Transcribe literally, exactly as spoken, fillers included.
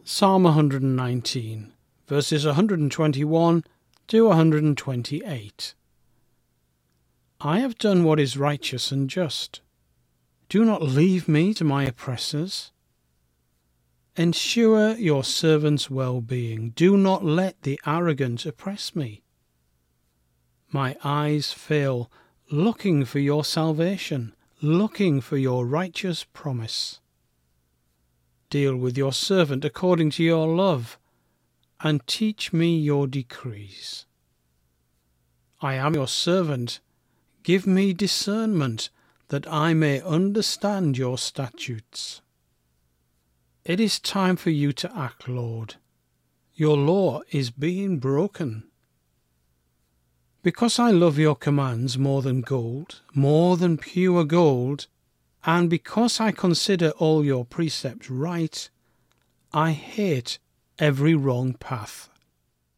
Psalm one hundred nineteen, verses one hundred twenty-one to one hundred twenty-eight. I have done what is righteous and just. Do not leave me to my oppressors. Ensure your servant's well-being. Do not let the arrogant oppress me. My eyes fail, looking for your salvation, looking for your righteous promise. Deal with your servant according to your love, and teach me your decrees. I am your servant. Give me discernment, that I may understand your statutes. It is time for you to act, Lord. Your law is being broken. Because I love your commands more than gold, more than pure gold, and because I consider all your precepts right, I hate every wrong path.